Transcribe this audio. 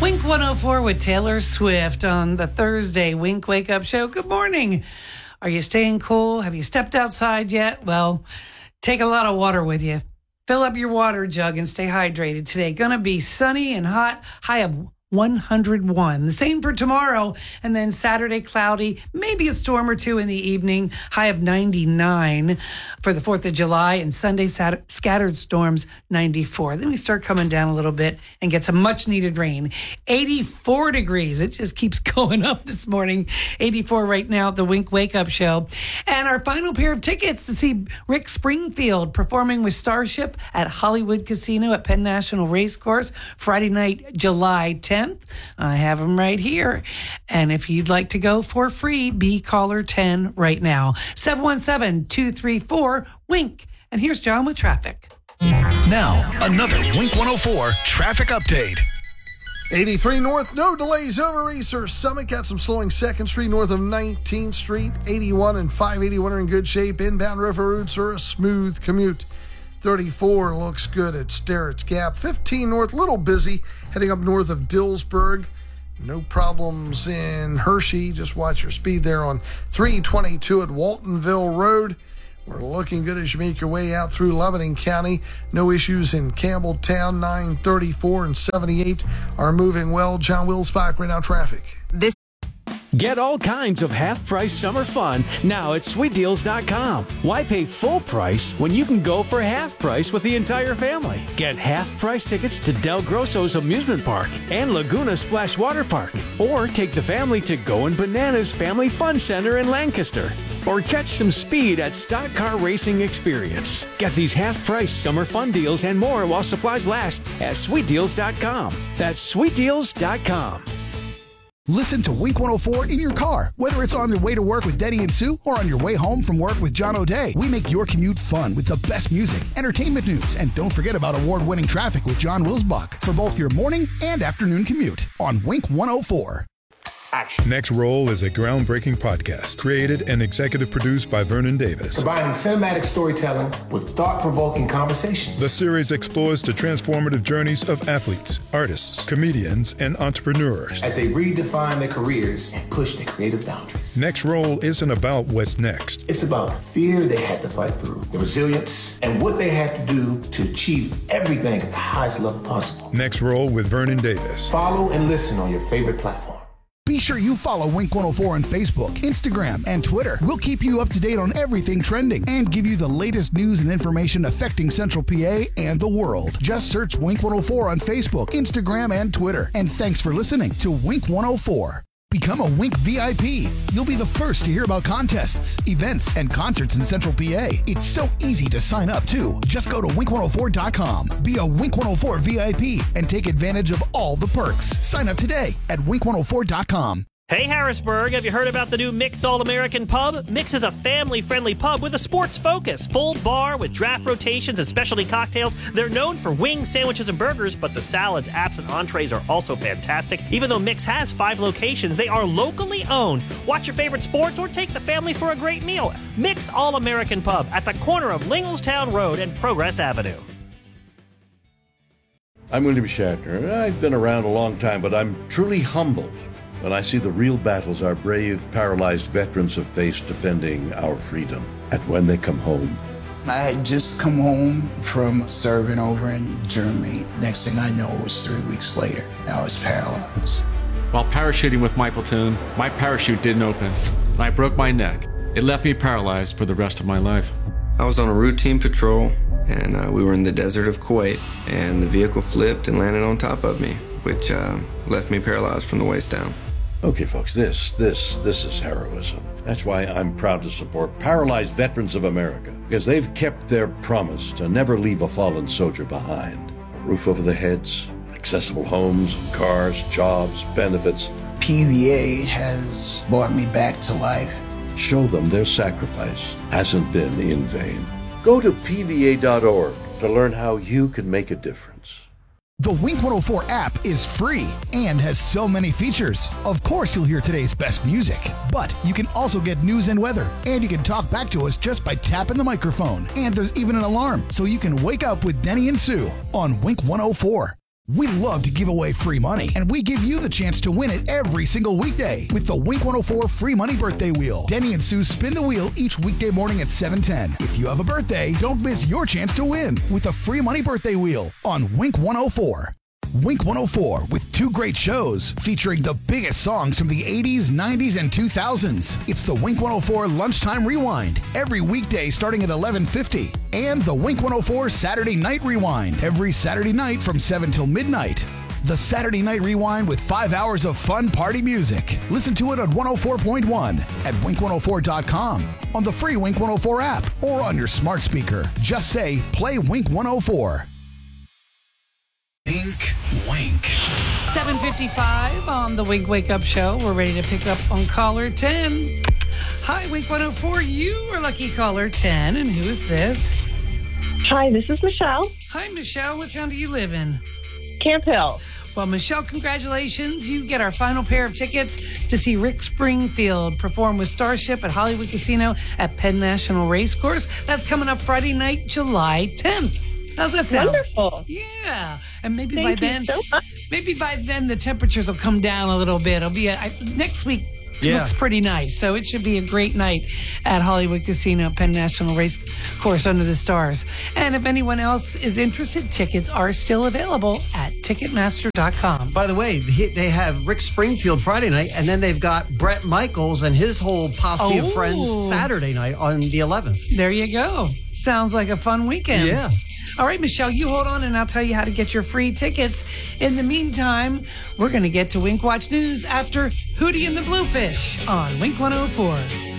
Wink 104 with Taylor Swift on the Thursday Wink Wake Up Show. Good morning. Are you staying cool? Have you stepped outside yet? Well, take a lot of water with you. Fill up your water jug and stay hydrated today. Gonna be sunny and hot, high of 101. The same for tomorrow. And then Saturday, cloudy, maybe a storm or two in the evening, high of 99 for the 4th of July. And Sunday, scattered storms, 94. Then we start coming down a little bit and get some much needed rain. 84 degrees. It just keeps going up this morning. 84 right now at the Wink Wake Up Show. And our final pair of tickets to see Rick Springfield performing with Starship at Hollywood Casino at Penn National Racecourse, Friday night, July 10th. I have them right here. And if you'd like to go for free, be caller 10 right now. 717-234-WINK. And here's John with traffic. Now, another Wink 104 traffic update. 83 north, no delays over Easter Summit. Got some slowing 2nd Street north of 19th Street. 81 and 581 are in good shape. Inbound river routes are a smooth commute. 34 looks good at Sterrett's Gap. 15 north, little busy, heading up north of Dillsburg. No problems in Hershey. Just watch your speed there on 322 at Waltonville Road. We're looking good as you make your way out through Lebanon County. No issues in Campbelltown. 934 and 78 are moving well. John Wilsbach, right now traffic. Get all kinds of half-price summer fun now at SweetDeals.com. Why pay full price when you can go for half price with the entire family? Get half-price tickets to Del Grosso's Amusement Park and Laguna Splash Water Park. Or take the family to Goin' Bananas Family Fun Center in Lancaster. Or catch some speed at Stock Car Racing Experience. Get these half-price summer fun deals and more while supplies last at SweetDeals.com. That's SweetDeals.com. Listen to Wink 104 in your car, whether it's on your way to work with Denny and Sue or on your way home from work with John O'Day. We make your commute fun with the best music, entertainment news, and don't forget about award-winning traffic with John Wilsbach for both your morning and afternoon commute on Wink 104. Action. Next Roll is a groundbreaking podcast created and executive produced by Vernon Davis. Combining cinematic storytelling with thought-provoking conversations. The series explores the transformative journeys of athletes, artists, comedians, and entrepreneurs as they redefine their careers and push their creative boundaries. Next Roll isn't about what's next. It's about the fear they had to fight through, the resilience, and what they had to do to achieve everything at the highest level possible. Next Roll with Vernon Davis. Follow and listen on your favorite platform. Be sure you follow Wink 104 on Facebook, Instagram, and Twitter. We'll keep you up to date on everything trending and give you the latest news and information affecting Central PA and the world. Just search Wink 104 on Facebook, Instagram, and Twitter. And thanks for listening to Wink 104. Become a Wink VIP. You'll be the first to hear about contests, events, and concerts in Central PA. It's so easy to sign up, too. Just go to Wink104.com. Be a Wink 104 VIP and take advantage of all the perks. Sign up today at Wink104.com. Hey Harrisburg, have you heard about the new Mix All-American Pub? Mix is a family-friendly pub with a sports focus. Full bar with draft rotations and specialty cocktails. They're known for wings, sandwiches, and burgers, but the salads, apps, and entrees are also fantastic. Even though Mix has 5 locations, they are locally owned. Watch your favorite sports or take the family for a great meal. Mix All-American Pub at the corner of Linglestown Road and Progress Avenue. I'm William Shatner. I've been around a long time, but I'm truly humbled when I see the real battles our brave, paralyzed veterans have faced defending our freedom. And when they come home. I had just come home from serving over in Germany. Next thing I know, it was 3 weeks later. I was paralyzed. While parachuting with my platoon, my parachute didn't open, and I broke my neck. It left me paralyzed for the rest of my life. I was on a routine patrol, and we were in the desert of Kuwait, and the vehicle flipped and landed on top of me, which left me paralyzed from the waist down. Okay, folks, this is heroism. That's why I'm proud to support Paralyzed Veterans of America, because they've kept their promise to never leave a fallen soldier behind. A roof over their heads, accessible homes, cars, jobs, benefits. PVA has brought me back to life. Show them their sacrifice hasn't been in vain. Go to PVA.org to learn how you can make a difference. The Wink 104 app is free and has so many features. Of course, you'll hear today's best music, but you can also get news and weather, and you can talk back to us just by tapping the microphone. And there's even an alarm, so you can wake up with Denny and Sue on Wink 104. We love to give away free money, and we give you the chance to win it every single weekday with the Wink 104 Free Money Birthday Wheel. Denny and Sue spin the wheel each weekday morning at 7:10. If you have a birthday, don't miss your chance to win with the Free Money Birthday Wheel on Wink 104. Wink 104 with 2 great shows featuring the biggest songs from the 80s, 90s, and 2000s. It's the Wink 104 Lunchtime Rewind every weekday starting at 11:50 and the Wink 104 Saturday Night Rewind every Saturday night from 7 till midnight. The Saturday Night Rewind with 5 hours of fun party music. Listen to it on 104.1 at wink104.com, on the free Wink 104 app, or on your smart speaker. Just say, play Wink 104. Wink, wink. 7:55 on the Wink Wake Up Show. We're ready to pick up on caller 10. Hi, Wink 104. You are lucky caller 10. And who is this? Hi, this is Michelle. Hi, Michelle. What town do you live in? Camp Hill. Well, Michelle, congratulations. You get our final pair of tickets to see Rick Springfield perform with Starship at Hollywood Casino at Penn National Racecourse. That's coming up Friday night, July 10th. How's that sound? Wonderful. Yeah. And maybe Thank by you then, so much. maybe by then the temperatures will come down a little bit. It'll be next week. Looks pretty nice. So it should be a great night at Hollywood Casino, Penn National Race Course under the stars. And if anyone else is interested, tickets are still available at Ticketmaster.com. By the way, they have Rick Springfield Friday night, and then they've got Bret Michaels and his whole posse of friends Saturday night on the 11th. There you go. Sounds like a fun weekend. Yeah. All right, Michelle, you hold on and I'll tell you how to get your free tickets. In the meantime, we're going to get to Wink Watch News after Hootie and the Bluefish on Wink 104.